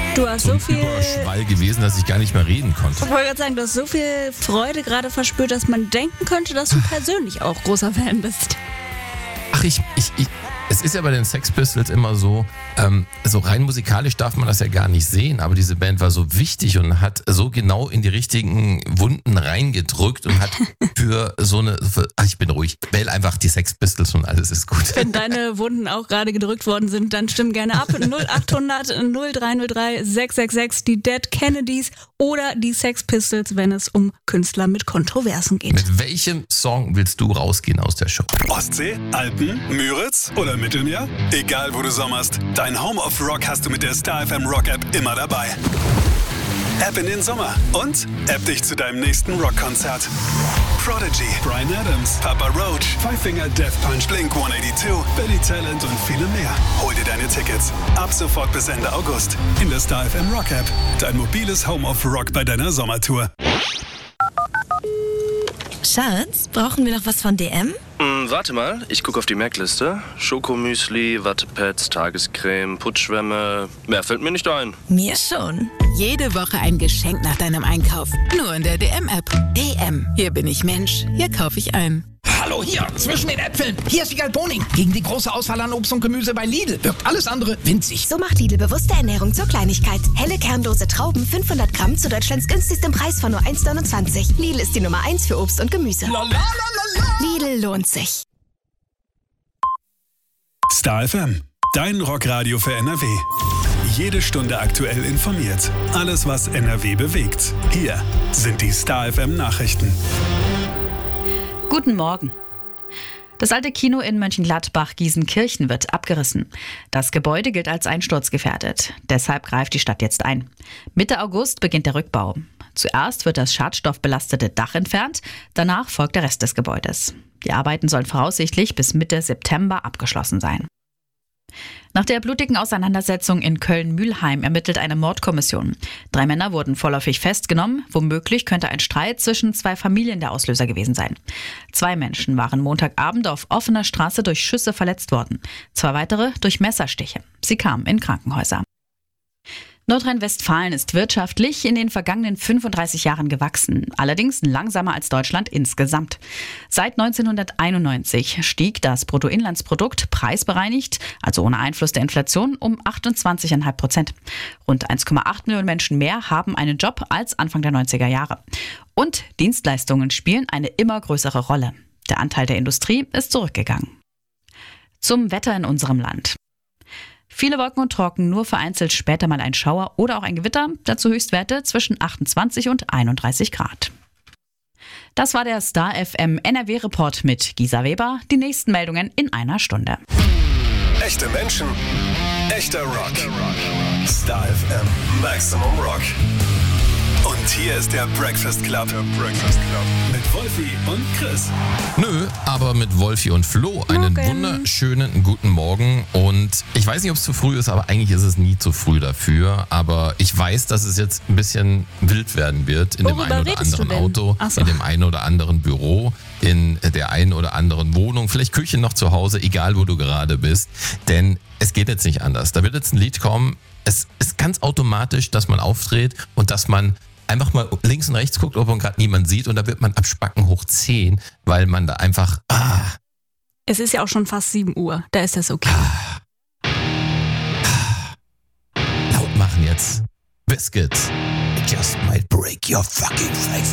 Du hast so so ein viel... Überschwall gewesen, dass ich gar nicht mehr reden konnte. Ich wollte gerade sagen, du hast so viel Freude gerade verspürt, dass man denken könnte, dass du persönlich auch großer Fan bist. Ach, es ist ja bei den Sex Pistols immer so, so rein musikalisch darf man das ja gar nicht sehen, aber diese Band war so wichtig und hat so genau in die richtigen Wunden reingedrückt und hat für so eine, ich bin ruhig, wähl einfach die Sex Pistols und alles ist gut. Wenn deine Wunden auch gerade gedrückt worden sind, dann stimm gerne ab. 0800 0303 666, die Dead Kennedys oder die Sex Pistols, wenn es um Künstler mit Kontroversen geht. Mit welchem Song willst du rausgehen aus der Show? Ostsee, Alpen, Müritz oder Mittelmeer? Egal wo du sommerst, dein Home of Rock hast du mit der Star FM Rock App immer dabei. App in den Sommer und App dich zu deinem nächsten Rockkonzert. Prodigy, Bryan Adams, Papa Roach, Five Finger Death Punch, Blink-182, Billy Talent und viele mehr. Hol dir deine Tickets ab sofort bis Ende August in der Star FM Rock App. Dein mobiles Home of Rock bei deiner Sommertour. Schatz, brauchen wir noch was von DM? Warte mal, ich gucke auf die Merkliste. Schokomüsli, Wattepads, Tagescreme, Putzschwämme. Mehr fällt mir nicht ein. Mir schon. Jede Woche ein Geschenk nach deinem Einkauf. Nur in der DM-App. DM. Hier bin ich Mensch. Hier kaufe ich ein. Hallo, hier, zwischen den Äpfeln. Hier ist Wiegald Boning. Gegen die große Auswahl an Obst und Gemüse bei Lidl wirkt alles andere winzig. So macht Lidl bewusste Ernährung zur Kleinigkeit. Helle kernlose Trauben, 500 Gramm zu Deutschlands günstigstem Preis von nur 1,29. Lidl ist die Nummer 1 für Obst und Gemüse. Lidl lohnt sich. Star FM, dein Rockradio für NRW. Jede Stunde aktuell informiert. Alles, was NRW bewegt. Hier sind die Star FM Nachrichten. Guten Morgen. Das alte Kino in Mönchengladbach-Gießenkirchen wird abgerissen. Das Gebäude gilt als einsturzgefährdet. Deshalb greift die Stadt jetzt ein. Mitte August beginnt der Rückbau. Zuerst wird das schadstoffbelastete Dach entfernt, danach folgt der Rest des Gebäudes. Die Arbeiten sollen voraussichtlich bis Mitte September abgeschlossen sein. Nach der blutigen Auseinandersetzung in Köln-Mülheim ermittelt eine Mordkommission. 3 Männer wurden vorläufig festgenommen. Womöglich könnte ein Streit zwischen 2 Familien der Auslöser gewesen sein. 2 Menschen waren Montagabend auf offener Straße durch Schüsse verletzt worden. 2 weitere durch Messerstiche. Sie kamen in Krankenhäuser. Nordrhein-Westfalen ist wirtschaftlich in den vergangenen 35 Jahren gewachsen, allerdings langsamer als Deutschland insgesamt. Seit 1991 stieg das Bruttoinlandsprodukt preisbereinigt, also ohne Einfluss der Inflation, um 28,5%. Rund 1,8 Millionen Menschen mehr haben einen Job als Anfang der 90er Jahre. Und Dienstleistungen spielen eine immer größere Rolle. Der Anteil der Industrie ist zurückgegangen. Zum Wetter in unserem Land. Viele Wolken und trocken, nur vereinzelt später mal ein Schauer oder auch ein Gewitter, dazu Höchstwerte zwischen 28 und 31 Grad. Das war der Star FM NRW-Report mit Gisa Weber. Die nächsten Meldungen in einer Stunde. Echte Menschen, echter Rock. Star FM Maximum Rock. Und hier ist der Breakfast Club. Mit Wolfi und Chris. Nö, aber mit Wolfi und Flo. Einen wunderschönen guten Morgen. Und ich weiß nicht, ob es zu früh ist, aber eigentlich ist es nie zu früh dafür. Aber ich weiß, dass es jetzt ein bisschen wild werden wird in dem einen oder anderen Auto, in dem einen oder anderen Büro, in der einen oder anderen Wohnung, vielleicht Küche noch zu Hause, egal wo du gerade bist. Denn es geht jetzt nicht anders. Da wird jetzt ein Lied kommen. Es ist ganz automatisch, dass man aufdreht und dass man einfach mal links und rechts guckt, ob man gerade niemand sieht und da wird man ab Spacken hoch 10, weil man da einfach... Es ist ja auch schon fast 7 Uhr, da ist das okay. Laut machen jetzt. Biscuits. It just might break your fucking face.